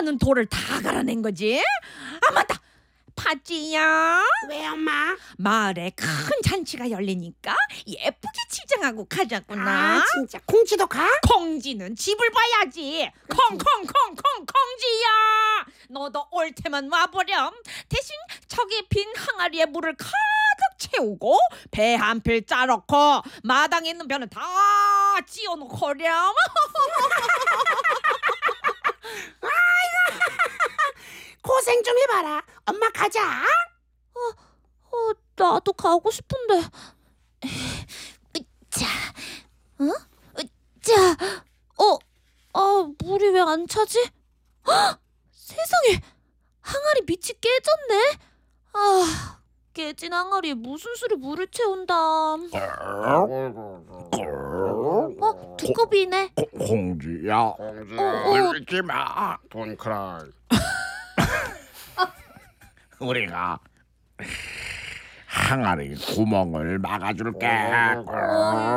많은 돌을 다 갈아낸 거지. 아 맞다, 파찌야. 왜 엄마? 마을에 큰 잔치가 열리니까 예쁘게 치장하고 가자꾸나. 아 진짜 콩지도 가? 콩지는 집을 봐야지. 콩콩콩콩 콩지야, 너도 올 테면 와보렴. 대신 저기 빈 항아리에 물을 가득 채우고 배 한 필 짜놓고 마당에 있는 배는 다 찌워놓고렴. 고생 좀 해봐라. 엄마 가자. 나도 가고 싶은데. 자, 자, 물이 왜 안 차지? 헉! 세상에, 항아리 밑이 깨졌네. 깨진 항아리에 무슨 수로 물을 채운담. 두꺼비네. 공지야, 울지 마. Don't cry. 우리가 항아리 구멍을 막아줄게.